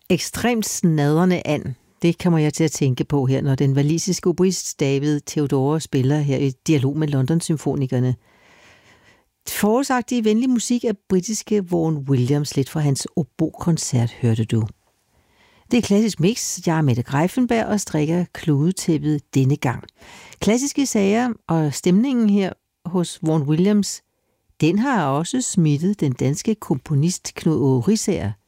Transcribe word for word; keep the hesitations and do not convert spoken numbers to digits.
ekstremt snadrende an. Det kommer jeg til at tænke på her, når den walisiske oboist David Theodore spiller her i dialog med London-symfonikerne. Forårsagtig venlig musik af britiske Vaughan Williams, lidt fra hans obo-koncert, hørte du. Det er Klassisk Mix. Jeg er Mette Greiffenberg og strikker kludetæppet denne gang. Klassiske sager og stemningen her hos Vaughan Williams, den har også smittet den danske komponist Knud Aage Riisager